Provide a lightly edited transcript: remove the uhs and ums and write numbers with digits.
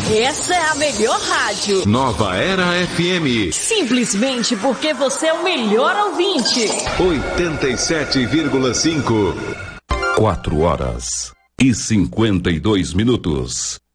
Essa é a melhor rádio. Nova Era FM. Simplesmente porque você é o melhor ouvinte. 87,5. 4 horas e 52 minutos.